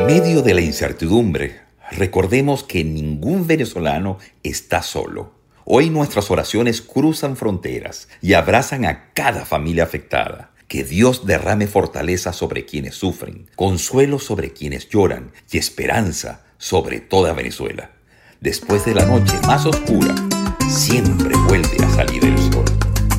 Medio de la incertidumbre, recordemos que ningún venezolano está solo. Hoy nuestras oraciones cruzan fronteras y abrazan a cada familia afectada. Que Dios derrame fortaleza sobre quienes sufren, consuelo sobre quienes lloran y esperanza sobre toda Venezuela. Después de la noche más oscura, siempre vuelve a salir el sol.